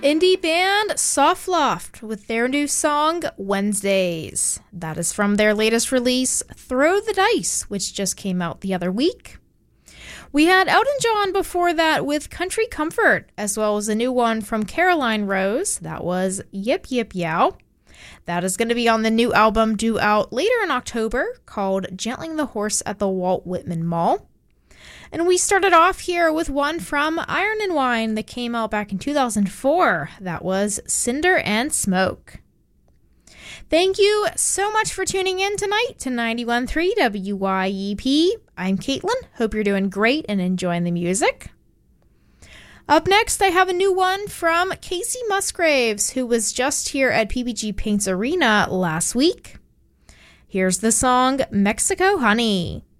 Indie band Soft Loft with their new song, Wednesdays. That is from their latest release, Throw the Dice, which just came out the other week. We had Elton John before that with Country Comfort, as well as a new one from Caroline Rose. That was Yip Yip Yow. That is going to be on the new album due out later in October called Gentling the Horse at the Walt Whitman Mall. And we started off here with one from Iron and Wine that came out back in 2004. That was Cinder and Smoke. Thank you so much for tuning in tonight to 91.3 WYEP. I'm Caitlin. Hope you're doing great and enjoying the music. Up next, I have a new one from Casey Musgraves, who was just here at PPG Paints Arena last week. Here's the song Mexico Honey.